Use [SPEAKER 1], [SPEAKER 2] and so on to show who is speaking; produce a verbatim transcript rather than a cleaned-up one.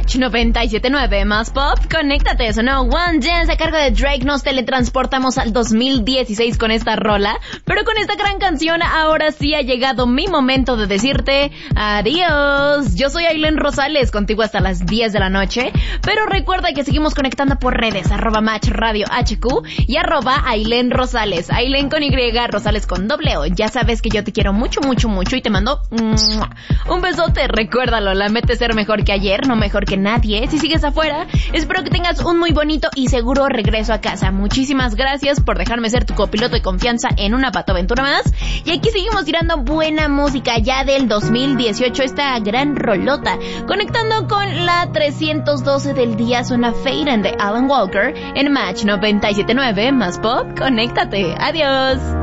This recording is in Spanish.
[SPEAKER 1] Match noventa y siete punto nueve más pop, conéctate, sonó One Dance a cargo de Drake. Nos teletransportamos al dos mil dieciséis con esta rola, pero con esta gran canción ahora sí ha llegado mi momento de decirte adiós. Yo soy Ailén Rosales, contigo hasta las diez de la noche, pero recuerda que seguimos conectando por redes, arroba Match Radio H Q y arroba Ailén Rosales, Ailén con Y, Rosales con doble O. Ya sabes que yo te quiero mucho, mucho, mucho y te mando un besote. Recuérdalo, la meta es ser mejor que ayer, no mejor que nadie. Si sigues afuera, espero que tengas un muy bonito y seguro regreso a casa. Muchísimas gracias por dejarme ser tu copiloto de confianza en una patoaventura más. Y aquí seguimos tirando buena música ya del dos mil dieciocho, esta gran rolota. Conectando con la trescientos doce del día, suena Fade de Alan Walker en Match noventa y siete punto nueve más pop. Conéctate. Adiós.